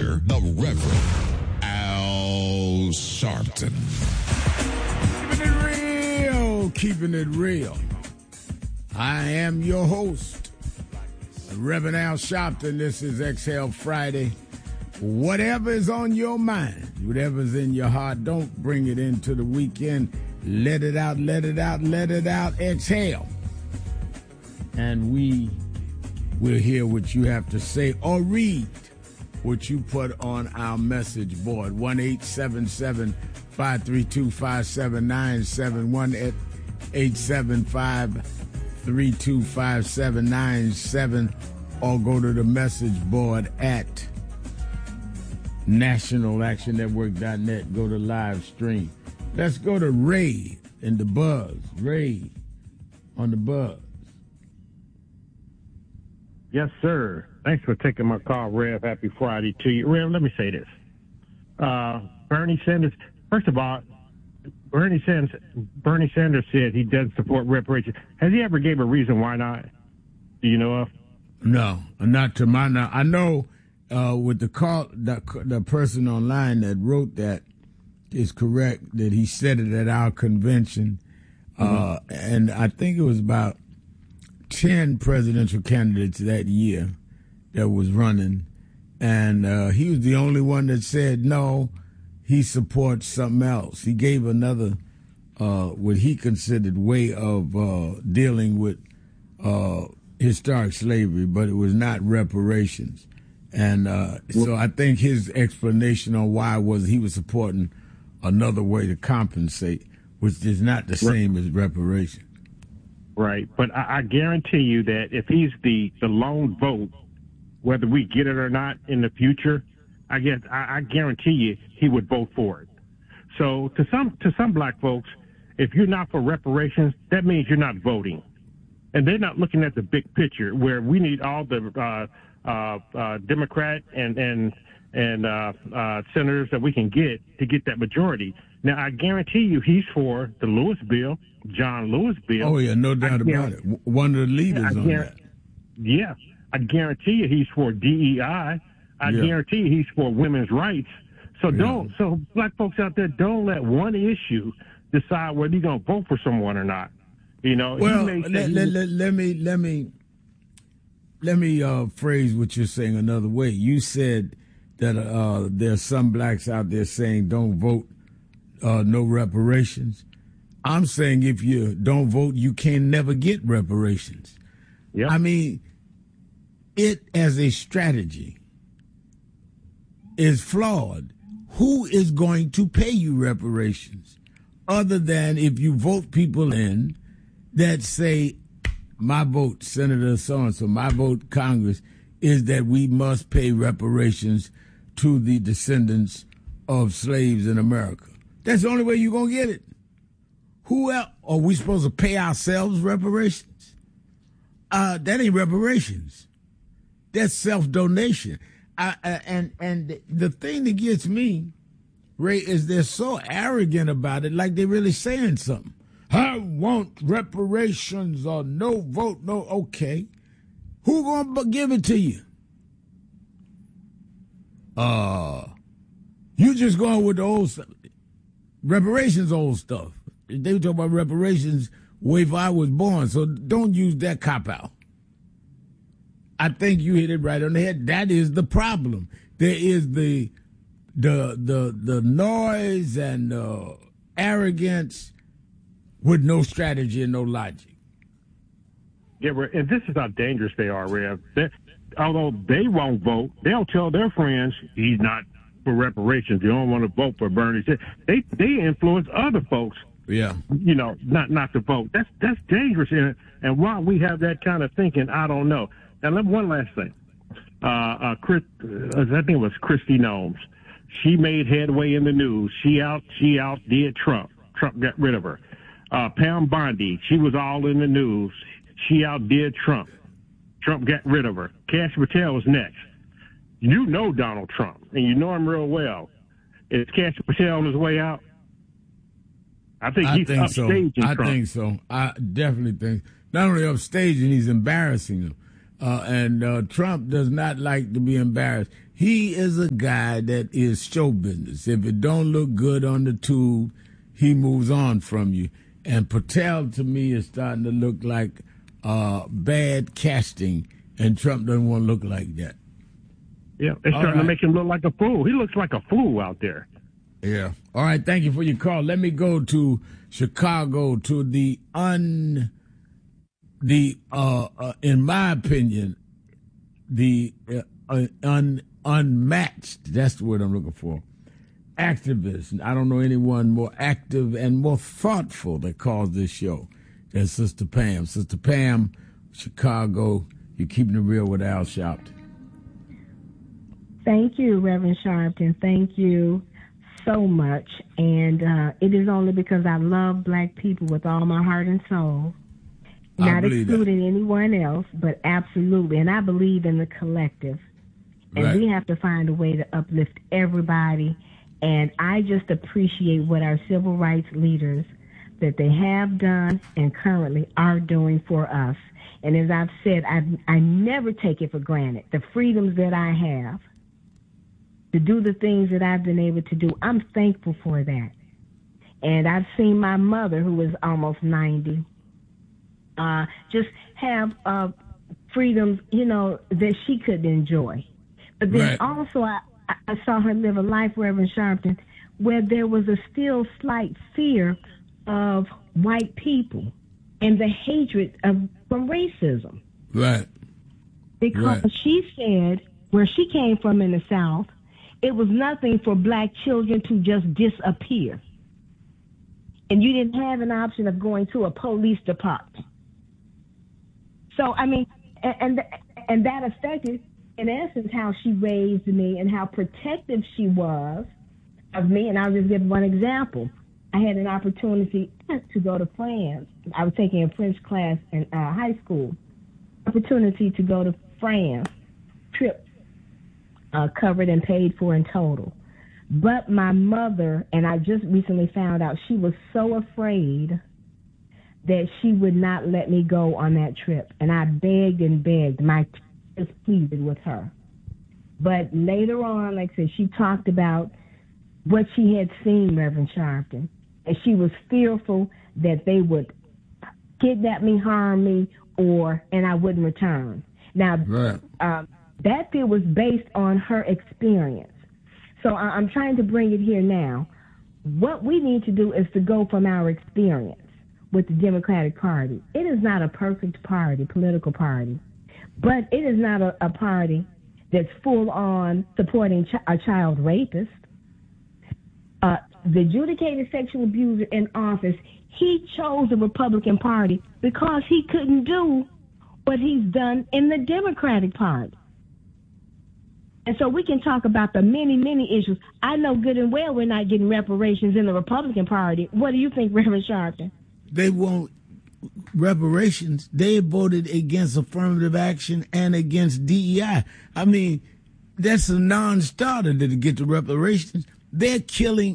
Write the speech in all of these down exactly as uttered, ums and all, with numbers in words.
leader, the Reverend Al Sharpton. Keeping it real, keeping it real. I am your host, Reverend Al Sharpton. This is Exhale Friday. Whatever is on your mind, whatever's in your heart, don't bring it into the weekend. Let it out, let it out, let it out. Exhale. And we will hear what you have to say or read what you put on our message board. one eight seven seven, five three two, five seven nine seven. one eight seven five, three two five, seven nine seven. Or go to the message board at national action network dot net. Go to live stream. Let's go to Ray in the buzz. Ray on the buzz. Yes, sir. Thanks for taking my call, Rev. Happy Friday to you. Rev, let me say this. Uh, Bernie Sanders, first of all, Bernie Sanders, Bernie Sanders said he doesn't support reparations. Has he ever gave a reason why not? Do you know of? No, not to my knowledge. I know uh, with the call, the, the person online that wrote that is correct, that he said it at our convention. Uh, mm-hmm. And I think it was about ten presidential candidates that year that was running, and uh, he was the only one that said no, he supports something else. He gave another, uh, what he considered way of uh, dealing with uh, historic slavery, but it was not reparations. And uh, so I think his explanation on why was he was supporting another way to compensate, which is not the same as reparations. Right, but I, I guarantee you that if he's the, the lone vote, whether we get it or not in the future, I guess I, I guarantee you he would vote for it. So to some to some black folks, if you're not for reparations, that means you're not voting, and they're not looking at the big picture where we need all the uh, uh, uh, Democrat and and and uh, uh, senators that we can get to get that majority. Now I guarantee you he's for the Lewis bill. John Lewis bill. Oh, yeah, no doubt about it. One of the leaders yeah, on that. Yeah, I guarantee you he's for D E I. I yeah. guarantee you he's for women's rights. So yeah. don't, so black folks out there, don't let one issue decide whether you're going to vote for someone or not. You know, well, let, let, let, let me, let me, let me uh, phrase what you're saying another way. You said that uh, there's some blacks out there saying don't vote, uh, no reparations. I'm saying if you don't vote, you can never get reparations. Yep. I mean, it as a strategy is flawed. Who is going to pay you reparations other than if you vote people in that say, my vote, Senator so-and-so, my vote, Congress, is that we must pay reparations to the descendants of slaves in America. That's the only way you're going to get it. Who else? Are we supposed to pay ourselves reparations? Uh, that ain't reparations. That's self-donation. I, I, and and the thing that gets me, Ray, is they're so arrogant about it, like they're really saying something. I want reparations or no vote, no, okay. Who gonna give it to you? Uh, you just going with the old stuff. Reparations old stuff. They were talking about reparations way before I was born, so don't use that cop-out. I think you hit it right on the head. That is the problem. There is the the the the noise and uh, arrogance with no strategy and no logic. Yeah, and this is how dangerous they are, Rev. They, although they won't vote, they'll tell their friends he's not for reparations. They don't want to vote for Bernie. They they influence other folks. Yeah, you know, not not to vote. That's that's dangerous. And and why we have that kind of thinking, I don't know. Now, let one last thing. Uh, uh, Chris, uh, I think it was Kristi Noem. She made headway in the news. She out she outdid Trump. Trump got rid of her. Uh, Pam Bondi, she was all in the news. She outdid Trump. Trump got rid of her. Kash Patel was next. You know Donald Trump, and you know him real well. Is Kash Patel on his way out? I think I he's think upstaging so. I Trump. think so. I definitely think. Not only upstaging, he's embarrassing him. Uh, and uh, Trump does not like to be embarrassed. he is a guy that is show business. If it don't look good on the tube, he moves on from you. And Patel, to me, is starting to look like uh, bad casting, and Trump doesn't want to look like that. Yeah, it's All starting right. to make him look like a fool. He looks like a fool out there. Yeah. All right, thank you for your call. Let me go to Chicago, to the un, the uh, uh in my opinion, the uh, un unmatched. That's the word I'm looking for. Activist. I don't know anyone more active and more thoughtful that calls this show than Sister Pam. Sister Pam, Chicago. You're keeping it real with Al Sharpton. Thank you, Reverend Sharpton. Thank you so much. And uh, it is only because I love black people with all my heart and soul. I Not believe that. excluding anyone else, but absolutely. And I believe in the collective. And Right. we have to find a way to uplift everybody. And I just appreciate what our civil rights leaders, that they have done and currently are doing for us. And as I've said, I I never take it for granted. The freedoms that I have to do the things that I've been able to do, I'm thankful for that. And I've seen my mother, who is almost ninety, uh, just have uh, freedoms, you know, that she couldn't enjoy. But then Right. also I, I saw her live a life, Reverend Sharpton, where there was a still slight fear of white people and the hatred of from racism. Right. Because Right. she said where she came from in the South, it was nothing for black children to just disappear. And you didn't have an option of going to a police department. So, I mean, and and, and that affected, in essence, how she raised me and how protective she was of me. And I'll just give one example. I had an opportunity to go to France. I was taking a French class in uh, high school. Opportunity to go to France, trip uh, covered and paid for in total. But my mother, and I just recently found out, she was so afraid that she would not let me go on that trip. And I begged and begged. My tears pleaded with her. But later on, like I said, she talked about what she had seen, Reverend Sharpton. And she was fearful that they would kidnap me, harm me, or, and I wouldn't return. Now, Right. um, that fear was based on her experience. So I, I'm trying to bring it here now. What we need to do is to go from our experience with the Democratic Party. It is not a perfect party, political party, but it is not a, a party that's full on supporting ch- a child rapist. Uh, the adjudicated sexual abuser in office, he chose the Republican Party because he couldn't do what he's done in the Democratic Party. And so we can talk about the many, many issues. I know good and well we're not getting reparations in the Republican Party. What do you think, Reverend Sharpton? They won't reparations. They voted against affirmative action and against D E I. I mean, that's a non-starter to get the reparations. They're killing.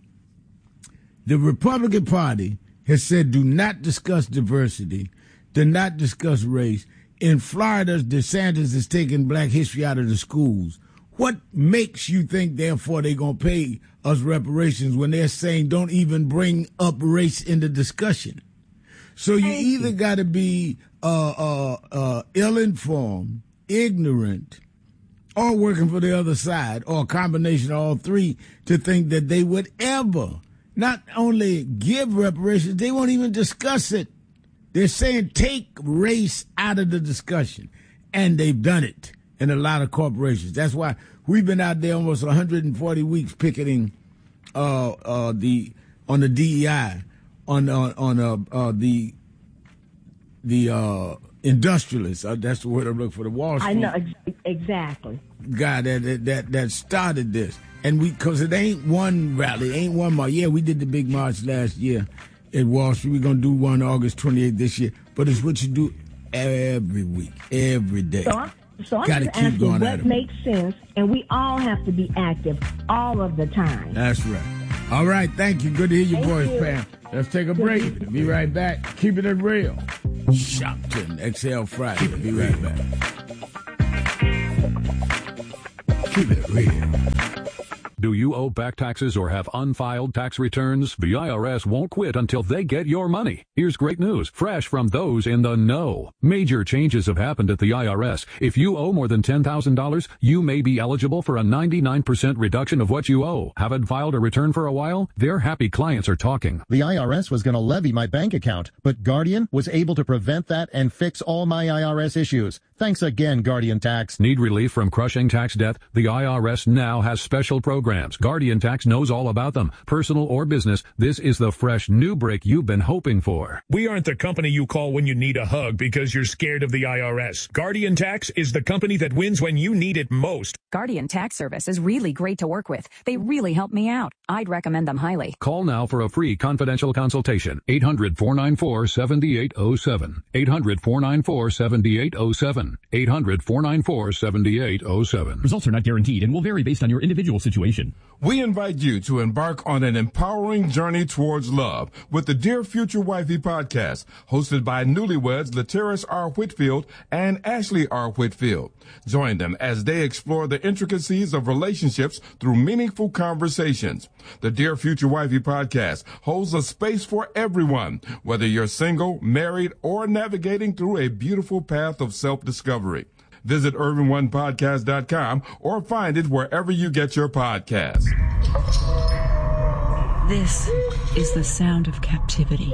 The Republican Party has said do not discuss diversity, do not discuss race. In Florida, DeSantis is taking black history out of the schools. What makes you think, therefore, they're going to pay us reparations when they're saying don't even bring up race in the discussion? So you Thank either you. got to be uh, uh, uh, ill-informed, ignorant, or working for the other side, or a combination of all three, to think that they would ever not only give reparations, they won't even discuss it. They're saying take race out of the discussion, and they've done it in a lot of corporations. That's why we've been out there almost one hundred forty weeks picketing uh, uh, the on the D E I, on on, on uh, uh, the the uh, industrialists. Uh, that's the word I'm looking for. The Wall Street I know ex- exactly. guy that that that started this, and we because it ain't one rally, ain't one march. Yeah, we did the big march last year at Wall Street. We're gonna do one August twenty-eighth this year, but it's what you do every week, every day. So I'm, so I'm Gotta just keep asking going at what it. makes sense, and we all have to be active all of the time. That's right. All right, thank you. Good to hear your Thank voice, you. Pam. Let's take a break. Be right back. Keeping it real. Shopton, Exhale Friday. Be right back. Keep it real. Do you owe back taxes or have unfiled tax returns? The I R S won't quit until they get your money. Here's great news, fresh from those in the know. Major changes have happened at the I R S. If you owe more than ten thousand dollars, you may be eligible for a ninety-nine percent reduction of what you owe. Haven't filed a return for a while? Their happy clients are talking. The I R S was going to levy my bank account, but Guardian was able to prevent that and fix all my I R S issues. Thanks again, Guardian Tax. Need relief from crushing tax debt? The I R S now has special programs. Guardian Tax knows all about them. Personal or business, this is the fresh new break you've been hoping for. We aren't the company you call when you need a hug because you're scared of the I R S. Guardian Tax is the company that wins when you need it most. Guardian Tax Service is really great to work with. They really help me out. I'd recommend them highly. Call now for a free confidential consultation. eight hundred, four nine four, seven eight zero seven. eight hundred, four nine four, seven eight zero seven. eight hundred, four nine four, seven eight zero seven. Results are not guaranteed and will vary based on your individual situation. We invite you to embark on an empowering journey towards love with the Dear Future Wifey podcast, hosted by newlyweds Lateris R. Whitfield and Ashley R. Whitfield. Join them as they explore the intricacies of relationships through meaningful conversations. The Dear Future Wifey podcast holds a space for everyone, whether you're single, married, or navigating through a beautiful path of self-discovery. Visit Irvin One Podcast dot com or find it wherever you get your podcasts. This is the sound of captivity.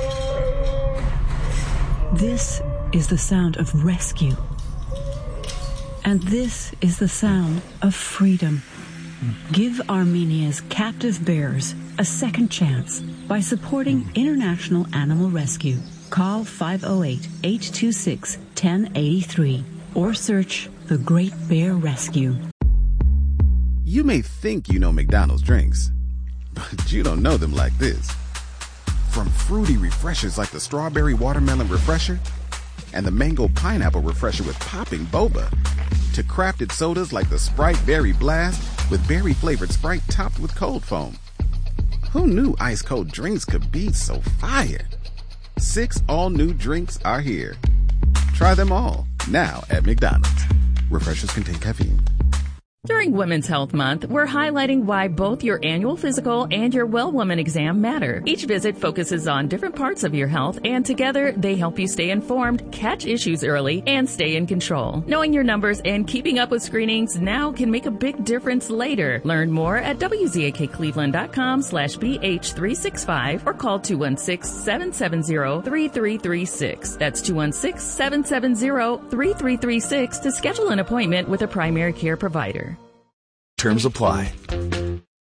This is the sound of rescue. And this is the sound of freedom. Give Armenia's captive bears a second chance by supporting International Animal Rescue. Call five oh eight, eight two six, one oh eight three. Or search The Great Bear Rescue. You may think you know McDonald's drinks, but you don't know them like this. From fruity refreshers like the Strawberry Watermelon Refresher and the Mango Pineapple Refresher with popping boba, to crafted sodas like the Sprite Berry Blast with berry-flavored Sprite topped with cold foam. Who knew ice-cold drinks could be so fire? Six all-new drinks are here. Try them all, now at McDonald's. Refreshers contain caffeine. During Women's Health Month, we're highlighting why both your annual physical and your Well Woman exam matter. Each visit focuses on different parts of your health, and together they help you stay informed, catch issues early, and stay in control. Knowing your numbers and keeping up with screenings now can make a big difference later. Learn more at wzakcleveland.com slash BH365 or call two one six, seven seven zero, three three three six. That's two one six, seven seven zero, three three three six to schedule an appointment with a primary care provider. Terms apply.